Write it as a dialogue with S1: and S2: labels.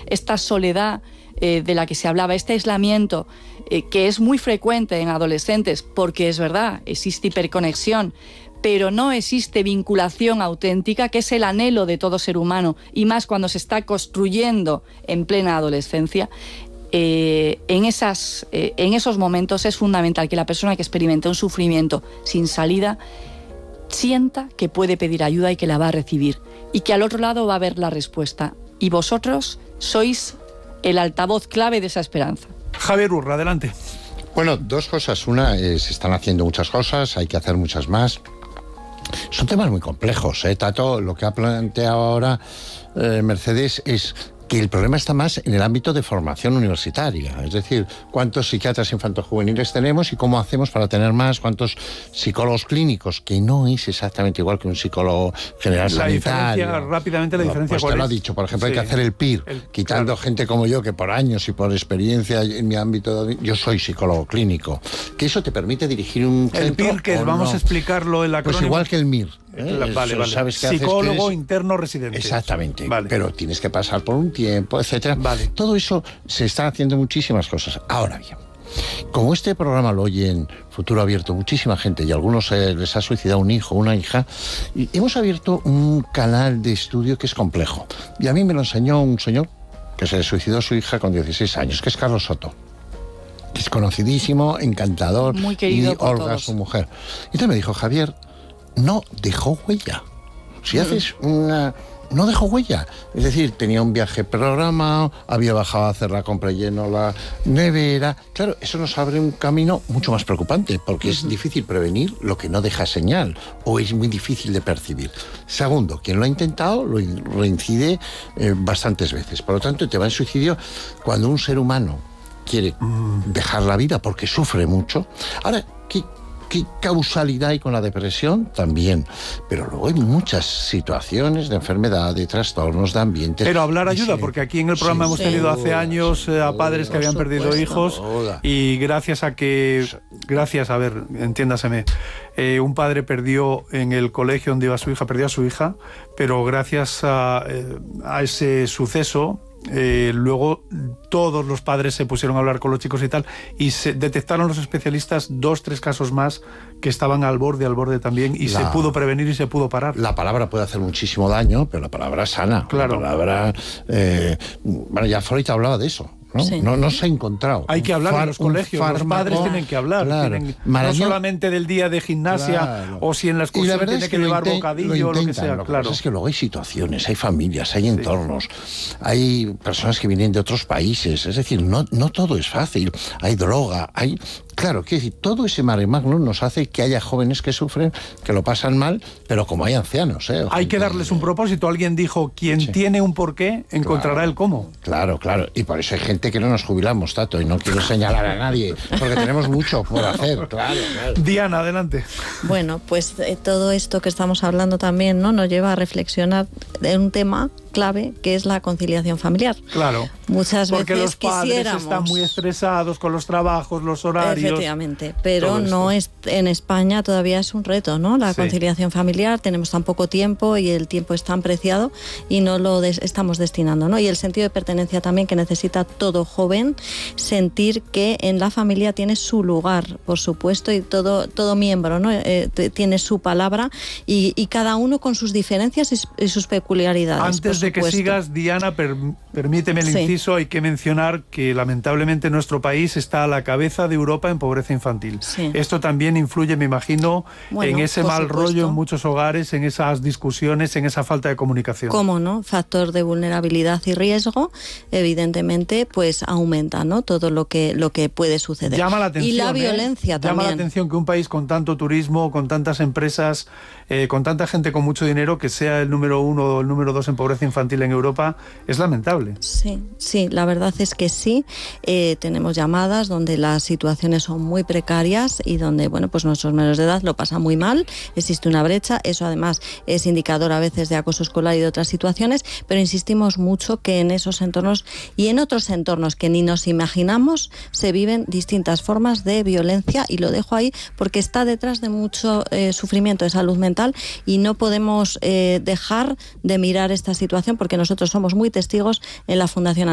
S1: esta soledad de la que se hablaba, este aislamiento que es muy frecuente en adolescentes, porque es verdad, existe hiperconexión, pero no existe vinculación auténtica, que es el anhelo de todo ser humano, y más cuando se está construyendo en plena adolescencia. En esos momentos es fundamental que la persona que experimenta un sufrimiento sin salida sienta que puede pedir ayuda y que la va a recibir, y que al otro lado va a haber la respuesta. Y vosotros sois el altavoz clave de esa esperanza.
S2: Javier Urra, adelante.
S3: Bueno, dos cosas. Una, se están haciendo muchas cosas, hay que hacer muchas más. Son temas muy complejos, Tato. Lo que ha planteado ahora Mercedes es que el problema está más en el ámbito de formación universitaria, es decir, cuántos psiquiatras infantojuveniles tenemos y cómo hacemos para tener más, cuántos psicólogos clínicos, que no es exactamente igual que un psicólogo general sanitario.
S2: Rápidamente la diferencia,
S3: pues
S2: ¿cuál es?
S3: Te lo ha dicho, por ejemplo, hay que hacer el PIR, quitando gente como yo, que por años y por experiencia en mi ámbito, yo soy psicólogo clínico, que eso te permite dirigir un centro.
S2: El PIR, que vamos a explicarlo en la
S3: Pues igual que el MIR.
S2: Vale.
S3: ¿Sabes qué
S2: psicólogo
S3: haces?
S2: interno residente.
S3: Exactamente,
S2: vale.
S3: Pero tienes que pasar por un tiempo, etcétera.
S2: Vale.
S3: Todo eso se están haciendo muchísimas cosas. Ahora bien, como este programa lo oye en Futuro Abierto muchísima gente y a algunos les ha suicidado un hijo o una hija, y hemos abierto un canal de estudio que es complejo. Y a mí me lo enseñó un señor que se le suicidó a su hija con 16 años, que es Carlos Soto. Es conocidísimo, encantador,
S1: muy querido
S3: y
S1: por
S3: Olga,
S1: todos.
S3: su mujer. Y entonces me dijo, Javier, no dejó huella. Si haces una... No dejó huella. Es decir, tenía un viaje programado, había bajado a hacer la compra y llenó la nevera. Claro, eso nos abre un camino mucho más preocupante, porque es difícil prevenir lo que no deja señal, o es muy difícil de percibir. Segundo, quien lo ha intentado lo reincide bastantes veces. Por lo tanto, el tema del suicidio, cuando un ser humano quiere dejar la vida porque sufre mucho. Ahora, ¿qué causalidad hay con la depresión? También. Pero luego hay muchas situaciones de enfermedad, de trastornos, de ambientes.
S2: Pero hablar ayuda, porque aquí en el programa hemos tenido hace años a padres que habían perdido hijos, y gracias, a ver, entiéndaseme, un padre perdió en el colegio donde iba su hija, perdió a su hija, pero gracias a ese suceso, luego todos los padres se pusieron a hablar con los chicos y tal, y se detectaron los especialistas 2-3 casos más que estaban al borde también, y se pudo prevenir y se pudo parar.
S3: La palabra puede hacer muchísimo daño, pero la palabra sana.
S2: Claro.
S3: La palabra, bueno, ya Freud hablaba de eso. ¿no?
S1: Sí.
S3: No se ha encontrado.
S2: Hay que hablar en los colegios, los padres tienen que hablar.
S3: Claro.
S2: No solamente del día de gimnasia, o si en la excursión tiene que llevar bocadillo o lo que sea.
S3: Lo que
S2: claro.
S3: pasa es que luego hay situaciones, hay familias, hay entornos, hay personas que vienen de otros países, es decir, no todo es fácil, hay droga, hay... Claro, quiero decir, todo ese mare magnum nos hace que haya jóvenes que sufren, que lo pasan mal, pero como hay ancianos,
S2: Hay que darles un propósito. Alguien dijo, quien tiene un porqué, encontrará el cómo.
S3: Claro. Y por eso hay gente que no nos jubilamos, Tato, y no quiero señalar a nadie, porque tenemos mucho por hacer, claro.
S2: Diana, adelante.
S4: Bueno, pues todo esto que estamos hablando también, ¿no?, nos lleva a reflexionar de un tema clave, que es la conciliación familiar.
S2: Claro.
S4: Muchas
S2: porque
S4: veces
S2: los padres
S4: quisiéramos...
S2: están muy estresados con los trabajos, los horarios.
S4: Efectivamente, pero no es, en España todavía es un reto, ¿no? La conciliación familiar, tenemos tan poco tiempo y el tiempo es tan preciado y no lo estamos destinando, ¿no? Y el sentido de pertenencia también que necesita todo joven, sentir que en la familia tiene su lugar, por supuesto, y todo miembro, ¿no? Tiene su palabra y cada uno con sus diferencias y sus peculiaridades.
S2: Antes de que sigas, Diana, permíteme el inciso, hay que mencionar que lamentablemente nuestro país está a la cabeza de Europa en pobreza infantil.
S4: Sí.
S2: Esto también influye, me imagino, en ese mal rollo en muchos hogares, en esas discusiones, en esa falta de comunicación.
S4: ¿Cómo no? Factor de vulnerabilidad y riesgo, evidentemente, pues aumenta, ¿no?, todo lo que puede suceder.
S2: Llama la atención,
S4: y la violencia también.
S2: Llama la atención que un país con tanto turismo, con tantas empresas, con tanta gente con mucho dinero, que sea el número 1 o el número 2 en pobreza infantil en Europa, es lamentable.
S4: Sí, la verdad es que sí. Tenemos llamadas donde las situaciones son muy precarias y donde, bueno, pues nuestros menores de edad lo pasan muy mal, existe una brecha, eso además es indicador a veces de acoso escolar y de otras situaciones, pero insistimos mucho que en esos entornos y en otros entornos que ni nos imaginamos se viven distintas formas de violencia, y lo dejo ahí porque está detrás de mucho sufrimiento de salud mental y no podemos dejar de mirar esta situación, porque nosotros somos muy testigos en la Fundación